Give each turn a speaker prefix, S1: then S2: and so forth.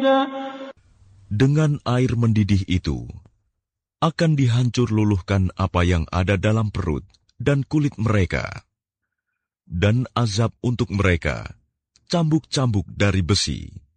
S1: Dengan air mendidih itu, akan dihancur luluhkan apa yang ada dalam perut dan kulit mereka. Dan azab untuk mereka, cambuk-cambuk dari besi.